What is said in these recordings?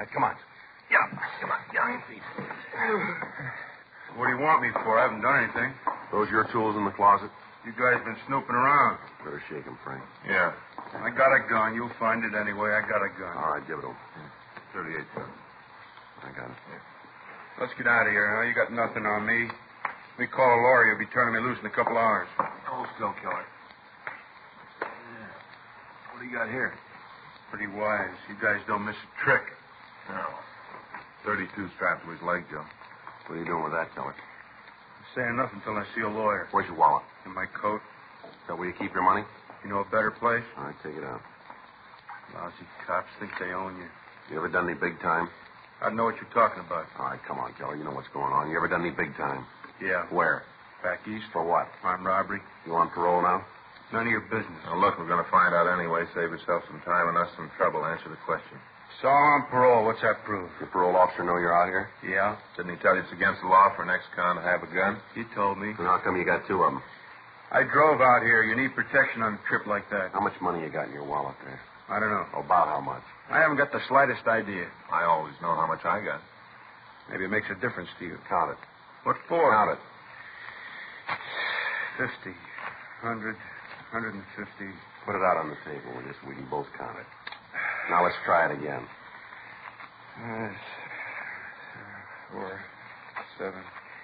Right, come on. Yeah, come on. Get on your feet. What do you want me for? I haven't done anything. Those your tools in the closet? You guys been snooping around. Better shake him, Frank. Yeah. I got a gun. You'll find it anyway. I got a gun. All right, give it to him. 38, sir. I got it. Let's get out of here, huh? You got nothing on me. We call a lawyer. You'll be turning me loose in a couple hours. Hold still, killer. What do you got here? Pretty wise. You guys don't miss a trick. No. 32 strapped to his leg, Joe. What are you doing with that, Keller? I'm saying nothing until I see a lawyer. Where's your wallet? In my coat. Is that where you keep your money? You know a better place? All right, take it out. Lousy cops think they own you. You ever done any big time? I know what you're talking about. All right, come on, Keller. You know what's going on. You ever done any big time? Yeah. Where? Back east. For what? Armed robbery. You on parole now? None of your business. Now, look, we're going to find out anyway. Save yourself some time and us some trouble. Answer the question. So on parole. What's that prove? Your parole officer know you're out here? Yeah. Didn't he tell you it's against the law for an ex-con to have a gun? He told me. Then how come you got two of them? I drove out here. You need protection on a trip like that. How much money you got in your wallet there? I don't know. About how much? I haven't got the slightest idea. I always know how much I got. Maybe it makes a difference to you. Count it. What for? Count it. 50, 100, 150. Put it out on the table with us. We can both count it. Now let's try it again. 4, 7.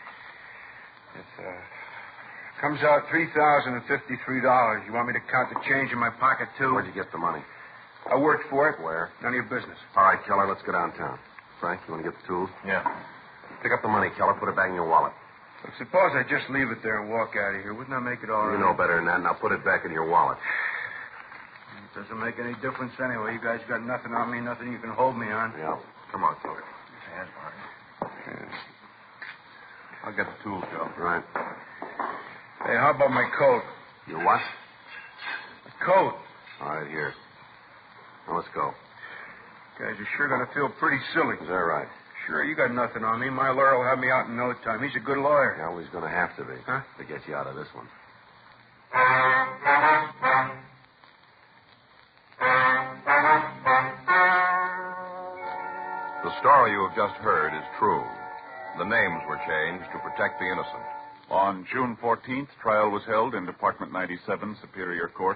Comes out $3,053. You want me to count the change in my pocket, too? Where'd you get the money? I worked for it. Where? None of your business. All right, Keller, let's go downtown. Frank, you want to get the tools? Yeah. Pick up the money, Keller. Put it back in your wallet. Look, suppose I just leave it there and walk out of here. Wouldn't that make it all right? You know better than that. Now put it back in your wallet. It doesn't make any difference anyway. You guys got nothing on me, nothing you can hold me on. Yeah. Come on, Keller. Hands, Mark. I'll get the tools, Joe. Right. Hey, how about my coat? Your what? My coat. All right, here. Now let's go. Guys are sure going to feel pretty silly. Is that right? Sure, you got nothing on me. My lawyer will have me out in no time. He's a good lawyer. Yeah, well, he's going to have to be. Huh? To get you out of this one. The story you have just heard is true. The names were changed to protect the innocent. On June 14th, trial was held in Department 97, Superior Court.